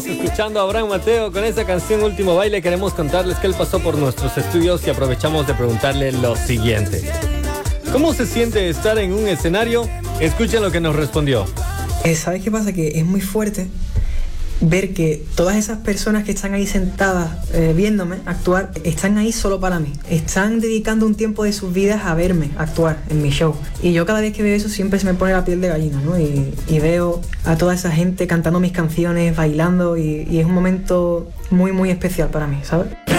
Escuchando a Abraham Mateo con esa canción Último Baile, queremos contarles que él pasó por nuestros estudios y aprovechamos de preguntarle lo siguiente: ¿cómo se siente estar en un escenario? Escuchen lo que nos respondió. ¿Sabes qué pasa? Que es muy fuerte ver que todas esas personas que están ahí sentadas viéndome actuar, están ahí solo para mí. Están dedicando un tiempo de sus vidas a verme actuar en mi show. Y yo cada vez que veo eso siempre se me pone la piel de gallina, ¿no? Y veo a toda esa gente cantando mis canciones, bailando, y es un momento muy, muy especial para mí, ¿sabes?